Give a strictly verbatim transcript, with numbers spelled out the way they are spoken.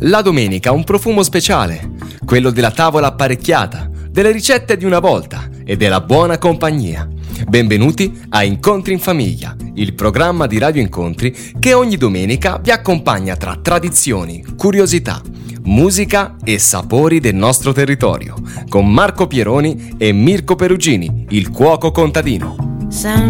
La domenica ha un profumo speciale, quello della tavola apparecchiata, delle ricette di una volta e della buona compagnia. Benvenuti a Incontri in Famiglia, il programma di Radio Incontri che ogni domenica vi accompagna tra tradizioni, curiosità, musica e sapori del nostro territorio, con Marco Pieroni e Mirko Perugini, il cuoco contadino.